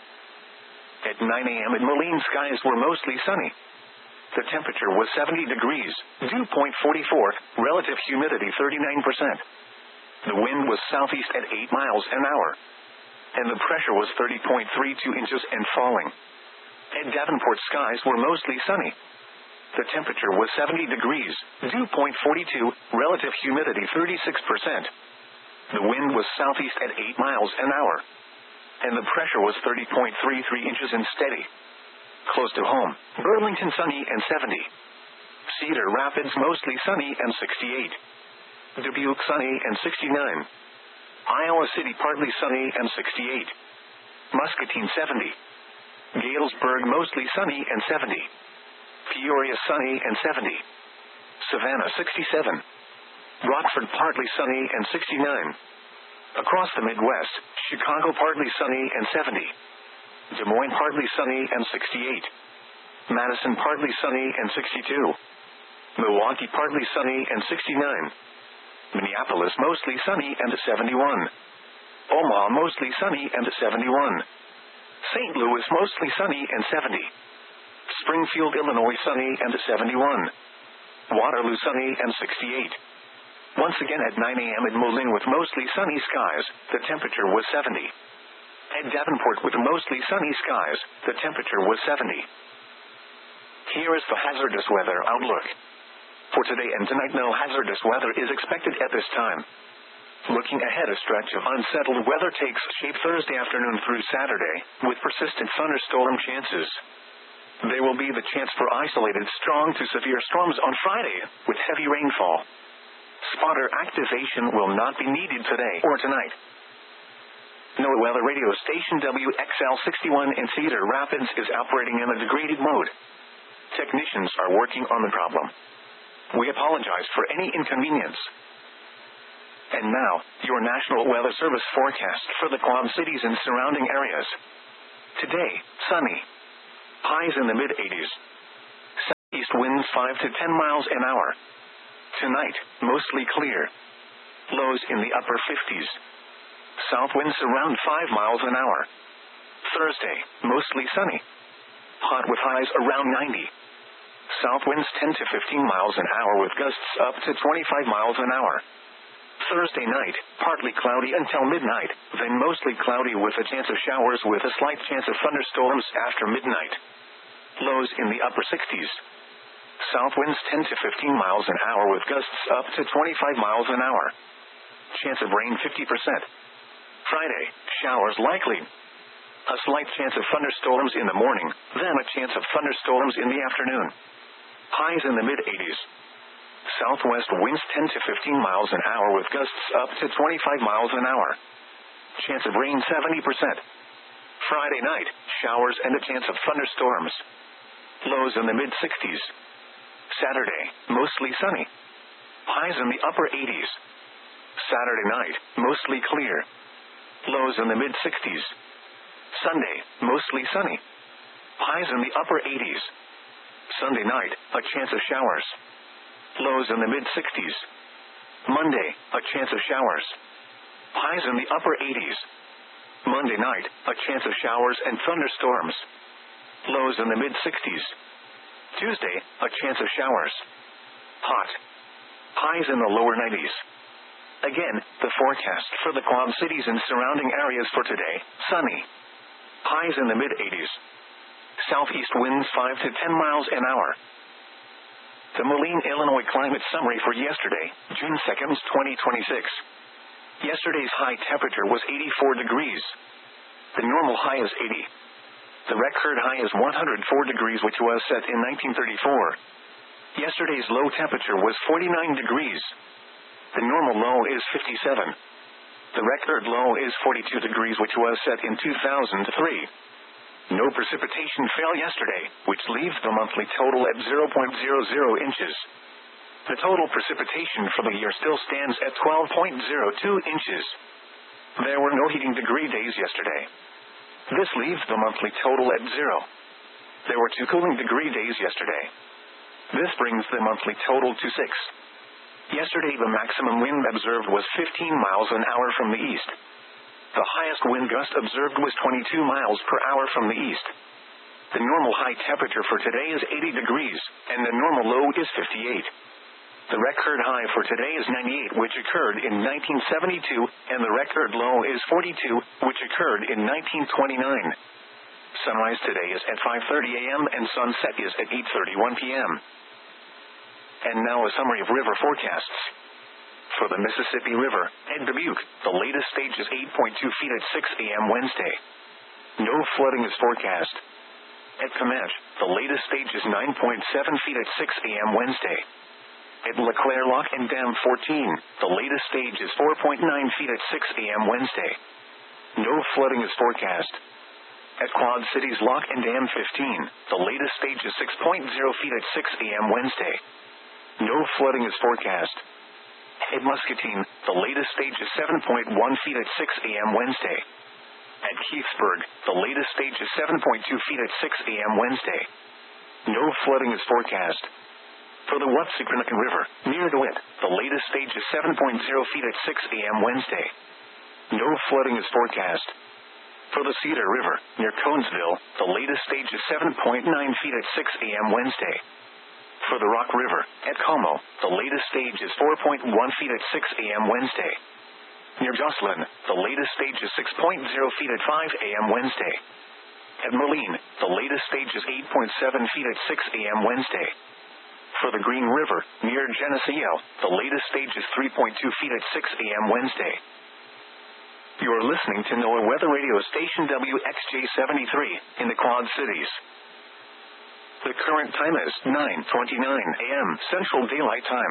At nine a m in Moline, skies were mostly sunny. The temperature was seventy degrees, dew point forty-four, relative humidity thirty-nine percent. The wind was southeast at eight miles an hour. And the pressure was thirty point three two inches and falling. At Davenport, skies were mostly sunny. The temperature was seventy degrees, dew point forty-two, relative humidity thirty-six percent. The wind was southeast at eight miles an hour. And the pressure was thirty point three three inches and steady. Close to home, Burlington sunny and seventy. Cedar Rapids mostly sunny and sixty-eight. Dubuque sunny and sixty-nine. Iowa City partly sunny and sixty-eight. Muscatine seventy. Galesburg mostly sunny and seventy. Peoria sunny and seventy. Savannah sixty-seven. Rockford partly sunny and sixty-nine. Across the Midwest, Chicago partly sunny and seventy. Des Moines partly sunny and sixty-eight. Madison partly sunny and sixty-two. Milwaukee partly sunny and sixty-nine. Minneapolis mostly sunny and seventy-one. Omaha mostly sunny and seventy-one. Saint Louis mostly sunny and seventy. Springfield, Illinois sunny and seventy-one. Waterloo sunny and sixty-eight. Once again at nine a m in Moline with mostly sunny skies, the temperature was seventy. At Davenport with mostly sunny skies, the temperature was seventy. Here is the hazardous weather outlook. For today and tonight, no hazardous weather is expected at this time. Looking ahead, a stretch of unsettled weather takes shape Thursday afternoon through Saturday, with persistent thunderstorm chances. There will be the chance for isolated strong to severe storms on Friday, with heavy rainfall. Spotter activation will not be needed today or tonight. NOAA Weather Radio Station W X L sixty-one in Cedar Rapids is operating in a degraded mode. Technicians are working on the problem. We apologize for any inconvenience. And now, your National Weather Service forecast for the Quad Cities and surrounding areas. Today, sunny. Highs in the mid eighties. East winds five to ten miles an hour. Tonight, mostly clear. Lows in the upper fifties. South winds around five miles an hour. Thursday, mostly sunny. Hot with highs around ninety. South winds ten to fifteen miles an hour with gusts up to twenty-five miles an hour. Thursday night, partly cloudy until midnight, then mostly cloudy with a chance of showers with a slight chance of thunderstorms after midnight. Lows in the upper sixties. South winds ten to fifteen miles an hour with gusts up to twenty-five miles an hour. Chance of rain fifty percent. Friday, showers likely. A slight chance of thunderstorms in the morning, then a chance of thunderstorms in the afternoon. Highs in the mid-eighties. Southwest winds ten to fifteen miles an hour with gusts up to twenty-five miles an hour. Chance of rain seventy percent. Friday night, showers and a chance of thunderstorms. Lows in the mid-sixties. Saturday, mostly sunny. Highs in the upper eighties. Saturday night, mostly clear. Lows in the mid-sixties. Sunday, mostly sunny. Highs in the upper eighties. Sunday night, a chance of showers. Lows in the mid-sixties. Monday, a chance of showers. Highs in the upper eighties. Monday night, a chance of showers and thunderstorms. Lows in the mid-sixties. Tuesday, a chance of showers. Hot. Highs in the lower nineties. Again, the forecast for the Quad Cities and surrounding areas for today, sunny. Highs in the mid-eighties. Southeast winds five to ten miles an hour. The Moline, Illinois climate summary for yesterday, June second, twenty twenty-six. Yesterday's high temperature was eighty-four degrees. The normal high is eighty. The record high is one hundred four degrees, which was set in nineteen thirty-four. Yesterday's low temperature was forty-nine degrees. The normal low is fifty-seven. The record low is forty-two degrees, which was set in two thousand three. No precipitation fell yesterday, which leaves the monthly total at zero point zero zero inches. The total precipitation for the year still stands at twelve point zero two inches. There were no heating degree days yesterday. This leaves the monthly total at zero. There were two cooling degree days yesterday. This brings the monthly total to six. Yesterday the maximum wind observed was fifteen miles an hour from the east. The highest wind gust observed was twenty-two miles per hour from the east. The normal high temperature for today is eighty degrees, and the normal low is fifty-eight. The record high for today is ninety-eight, which occurred in nineteen seventy-two, and the record low is forty-two, which occurred in nineteen twenty-nine. Sunrise today is at five thirty a.m. and sunset is at eight thirty-one p.m. And now a summary of river forecasts. For the Mississippi River, at Dubuque, the latest stage is eight point two feet at six a.m. Wednesday. No flooding is forecast. At Comanche, the latest stage is nine point seven feet at six a.m. Wednesday. At LeClaire Lock and Dam fourteen, the latest stage is four point nine feet at six a.m. Wednesday. No flooding is forecast. At Quad Cities Lock and Dam fifteen, the latest stage is six point zero feet at six a.m. Wednesday. No flooding is forecast. At Muscatine, the latest stage is seven point one feet at six a.m. Wednesday. At Keithsburg, the latest stage is seven point two feet at six a.m. Wednesday. No flooding is forecast. For the Wapsipinicon River, near DeWitt, the latest stage is seven point zero feet at six a.m. Wednesday. No flooding is forecast. For the Cedar River, near Conesville, the latest stage is seven point nine feet at six a.m. Wednesday. For the Rock River, at Como, the latest stage is four point one feet at six a.m. Wednesday. Near Jocelyn, the latest stage is six point zero feet at five a.m. Wednesday. At Moline, the latest stage is eight point seven feet at six a.m. Wednesday. For the Green River, near Geneseo, the latest stage is three point two feet at six a.m. Wednesday. You are listening to NOAA Weather Radio Station W X J seventy-three, in the Quad Cities. The current time is nine twenty-nine a.m. Central Daylight Time.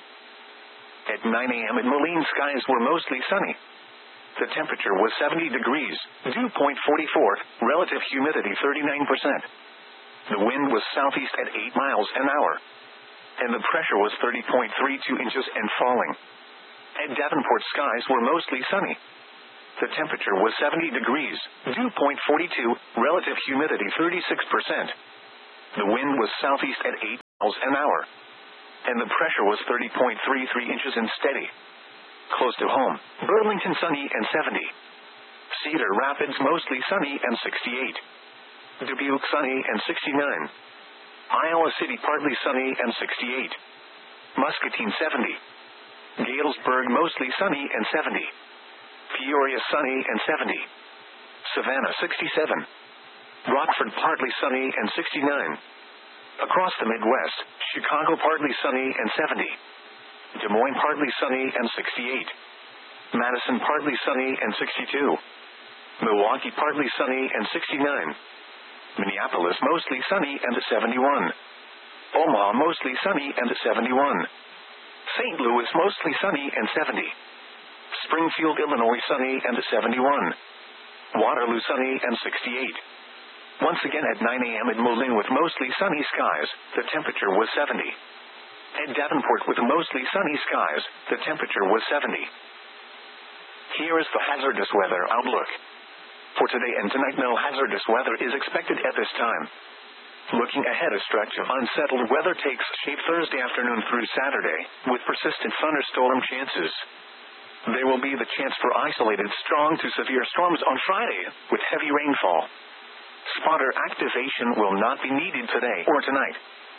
At nine a.m. in Moline, skies were mostly sunny. The temperature was seventy degrees, dew point forty-four, relative humidity thirty-nine percent. The wind was southeast at eight miles an hour. And the pressure was thirty point three two inches and falling. At Davenport, skies were mostly sunny. The temperature was seventy degrees, dew point forty-two, relative humidity thirty-six percent. The wind was southeast at eight miles an hour. And the pressure was thirty point three three inches and steady. Close to home, Burlington sunny and seventy. Cedar Rapids mostly sunny and sixty-eight. Dubuque sunny and sixty-nine. Iowa City partly sunny and sixty-eight. Muscatine seventy. Galesburg mostly sunny and seventy. Peoria sunny and seventy. Savannah sixty-seven. Rockford partly sunny and sixty-nine. Across the Midwest, Chicago partly sunny and seventy. Des Moines partly sunny and sixty-eight. Madison partly sunny and sixty-two. Milwaukee partly sunny and sixty-nine. Minneapolis mostly sunny and seventy-one. Omaha mostly sunny and seventy-one. Saint Louis mostly sunny and seventy. Springfield, Illinois sunny and seventy-one. Waterloo sunny and sixty-eight. Once again at nine a.m. at Moline with mostly sunny skies, the temperature was seventy. At Davenport with mostly sunny skies, the temperature was seventy. Here is the hazardous weather outlook. For today and tonight, no hazardous weather is expected at this time. Looking ahead, a stretch of unsettled weather takes shape Thursday afternoon through Saturday, with persistent thunderstorm chances. There will be the chance for isolated strong to severe storms on Friday, with heavy rainfall. Spotter activation will not be needed today or tonight.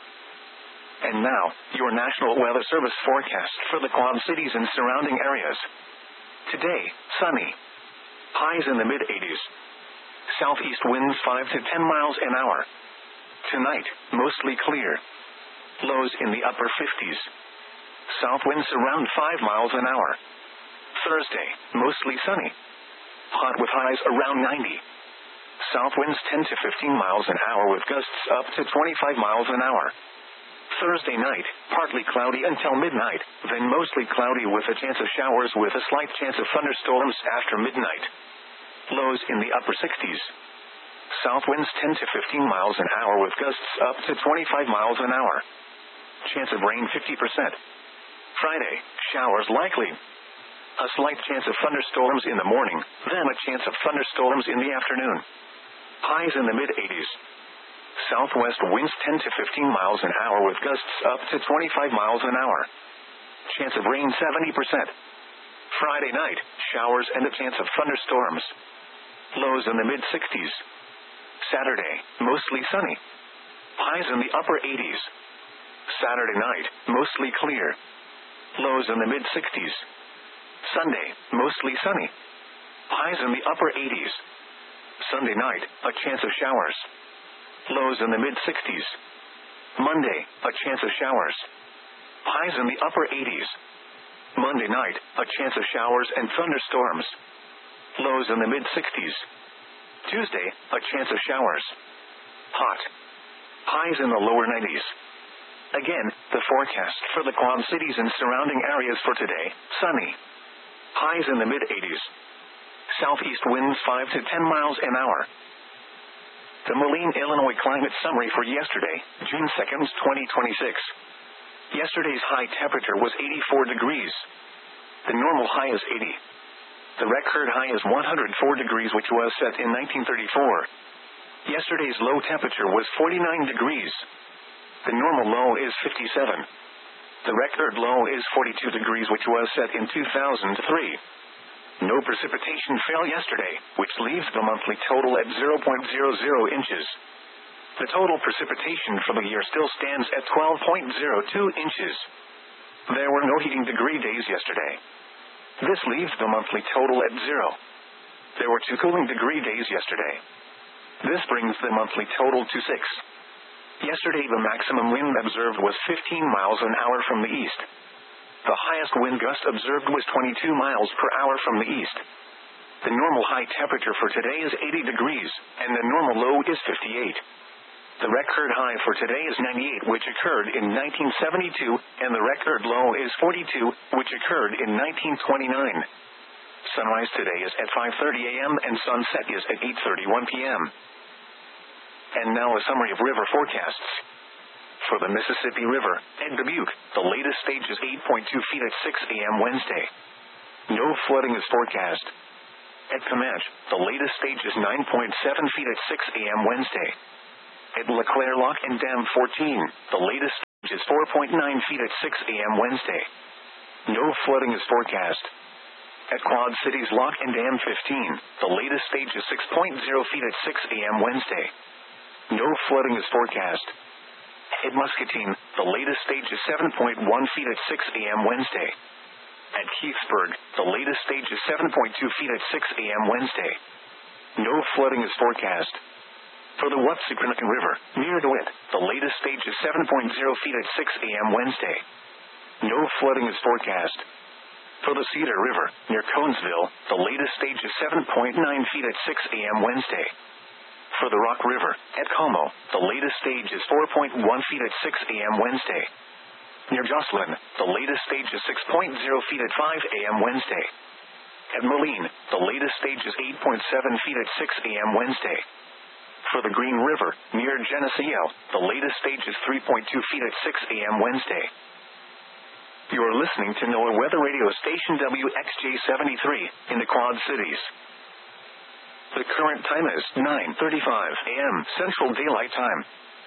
And now, your National Weather Service forecast for the Quad Cities and surrounding areas. Today, sunny. Highs in the mid-eighties. Southeast winds five to ten miles an hour. Tonight, mostly clear. Lows in the upper fifties. South winds around five miles an hour. Thursday, mostly sunny. Hot with highs around ninety. South winds ten to fifteen miles an hour with gusts up to twenty-five miles an hour. Thursday night, partly cloudy until midnight, then mostly cloudy with a chance of showers with a slight chance of thunderstorms after midnight. Lows in the upper sixties. South winds ten to fifteen miles an hour with gusts up to twenty-five miles an hour. Chance of rain fifty percent. Friday, showers likely. A slight chance of thunderstorms in the morning, then a chance of thunderstorms in the afternoon. Highs in the mid-eighties. Southwest winds ten to fifteen miles an hour with gusts up to twenty-five miles an hour. Chance of rain seventy percent. Friday night, showers and a chance of thunderstorms. Lows in the mid-sixties. Saturday, mostly sunny. Highs in the upper eighties. Saturday night, mostly clear. Lows in the mid-sixties. Sunday, mostly sunny. Highs in the upper eighties. Sunday night, a chance of showers. Lows in the mid-sixties. Monday, a chance of showers. Highs in the upper eighties. Monday night, a chance of showers and thunderstorms. Lows in the mid-sixties. Tuesday, a chance of showers. Hot. Highs in the lower nineties. Again, the forecast for the Quad Cities and surrounding areas for today, sunny. Highs in the mid-eighties. Southeast winds five to ten miles an hour. The Moline, Illinois climate summary for yesterday, June second, twenty twenty-six. Yesterday's high temperature was eighty-four degrees. The normal high is eighty. The record high is one hundred four degrees, which was set in nineteen thirty-four. Yesterday's low temperature was forty-nine degrees. The normal low is fifty-seven. The record low is forty-two degrees, which was set in two thousand three. No precipitation fell yesterday, which leaves the monthly total at zero point zero zero inches. The total precipitation for the year still stands at twelve point zero two inches. There were no heating degree days yesterday. This leaves the monthly total at zero. There were two cooling degree days yesterday. This brings the monthly total to six. Yesterday the maximum wind observed was fifteen miles an hour from the east. The highest wind gust observed was twenty-two miles per hour from the east. The normal high temperature for today is eighty degrees, and the normal low is fifty-eight. The record high for today is ninety-eight, which occurred in nineteen seventy-two, and the record low is forty-two, which occurred in nineteen twenty-nine. Sunrise today is at five thirty a.m. and sunset is at eight thirty-one p.m. And now a summary of river forecasts. For the Mississippi River, at Dubuque, the latest stage is eight point two feet at six a.m. Wednesday. No flooding is forecast. At Comanche, the latest stage is nine point seven feet at six a.m. Wednesday. At LeClaire Lock and Dam fourteen, the latest stage is four point nine feet at six a.m. Wednesday. No flooding is forecast. At Quad Cities Lock and Dam fifteen, the latest stage is six point zero feet at six a.m. Wednesday. No flooding is forecast. At Muscatine, the latest stage is seven point one feet at six a.m. Wednesday. At Keithsburg, the latest stage is seven point two feet at six a.m. Wednesday. No flooding is forecast. For the Wapsipinicon River, near DeWitt, the latest stage is seven point zero feet at six a.m. Wednesday. No flooding is forecast. For the Cedar River, near Conesville, the latest stage is seven point nine feet at six a.m. Wednesday. For the Rock River, at Como, the latest stage is four point one feet at six a.m. Wednesday. Near Jocelyn, the latest stage is six point zero feet at five a.m. Wednesday. At Moline, the latest stage is eight point seven feet at six a.m. Wednesday. For the Green River, near Geneseo, the latest stage is three point two feet at six a.m. Wednesday. You are listening to NOAA Weather Radio Station W X J seventy-three, in the Quad Cities. The current time is nine thirty-five a.m. Central Daylight Time.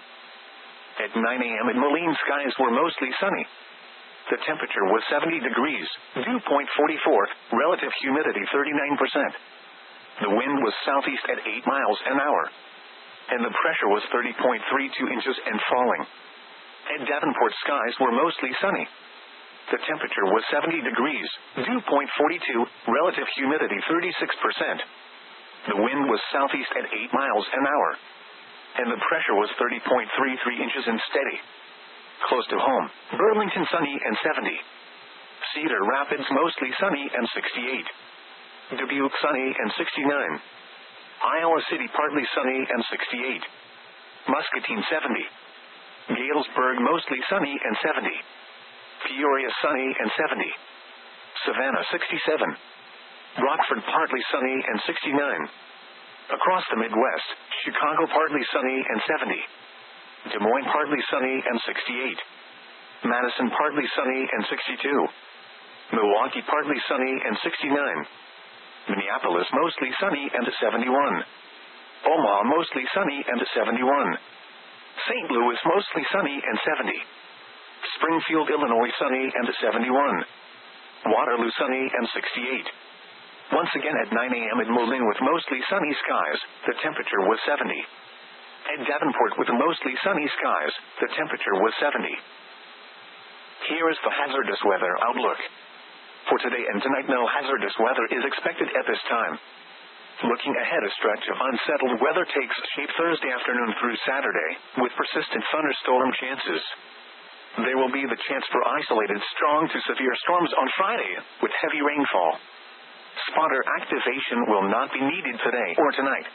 At nine a.m. in Moline, skies were mostly sunny. The temperature was seventy degrees, dew point forty-four, relative humidity thirty-nine percent. The wind was southeast at eight miles an hour. And the pressure was thirty point three two inches and falling. At Davenport, skies were mostly sunny. The temperature was seventy degrees, dew point forty-two, relative humidity thirty-six percent. The wind was southeast at eight miles an hour. And the pressure was thirty point three three inches and steady. Close to home, Burlington sunny and seventy. Cedar Rapids mostly sunny and sixty-eight. Dubuque sunny and sixty-nine. Iowa City partly sunny and sixty-eight. Muscatine seventy. Galesburg mostly sunny and seventy. Peoria sunny and seventy. Savannah sixty-seven. Rockford partly sunny and sixty-nine. Across the Midwest, Chicago partly sunny and seventy. Des Moines partly sunny and sixty-eight. Madison partly sunny and sixty-two. Milwaukee partly sunny and sixty-nine. Minneapolis mostly sunny and seventy-one. Omaha mostly sunny and seventy-one. Saint Louis mostly sunny and seventy. Springfield, Illinois sunny and seventy-one. Waterloo sunny and sixty-eight. Once again at nine a.m. in Moline with mostly sunny skies, the temperature was seventy. At Davenport with mostly sunny skies, the temperature was seventy. Here is the hazardous weather outlook. For today and tonight, no hazardous weather is expected at this time. Looking ahead, a stretch of unsettled weather takes shape Thursday afternoon through Saturday, with persistent thunderstorm chances. There will be the chance for isolated strong to severe storms on Friday, with heavy rainfall. Spotter activation will not be needed today or tonight.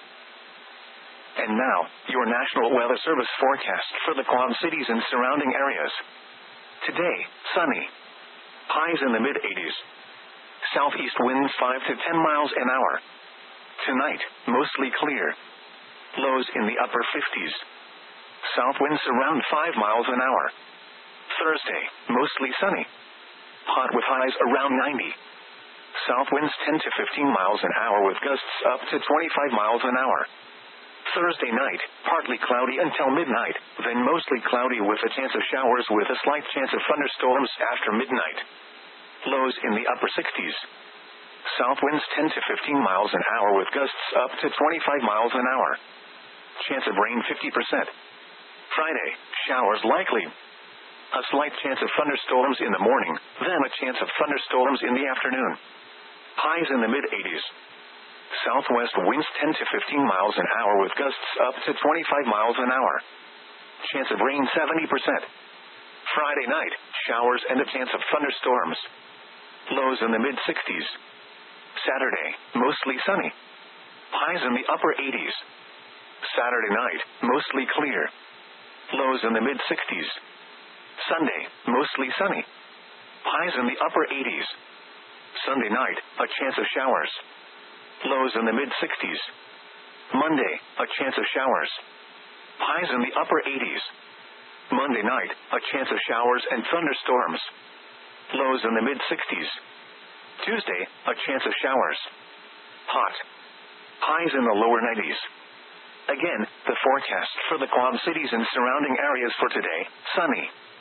And now, your National Weather Service forecast for the Quad Cities and surrounding areas. Today, sunny. Highs in the mid-eighties. Southeast winds five to ten miles an hour. Tonight, mostly clear. Lows in the upper fifties. South winds around five miles an hour. Thursday, mostly sunny. Hot with highs around ninety. South winds ten to fifteen miles an hour with gusts up to twenty-five miles an hour. Thursday night, partly cloudy until midnight, then mostly cloudy with a chance of showers with a slight chance of thunderstorms after midnight. Lows in the upper sixties. South winds ten to fifteen miles an hour with gusts up to twenty-five miles an hour. Chance of rain fifty percent. Friday, showers likely. A slight chance of thunderstorms in the morning, then a chance of thunderstorms in the afternoon. Highs in the mid-eighties. Southwest winds ten to fifteen miles an hour with gusts up to twenty-five miles an hour. Chance of rain seventy percent. Friday night, showers and a chance of thunderstorms. Lows in the mid-sixties. Saturday, mostly sunny. Highs in the upper eighties. Saturday night, mostly clear. Lows in the mid-sixties. Sunday, mostly sunny. Highs in the upper eighties. Sunday night, a chance of showers. Lows in the mid-sixties. Monday, a chance of showers. Highs in the upper eighties. Monday night, a chance of showers and thunderstorms. Lows in the mid-sixties. Tuesday, a chance of showers. Hot. Highs in the lower nineties. Again, the forecast for the Quad Cities and surrounding areas for today: sunny,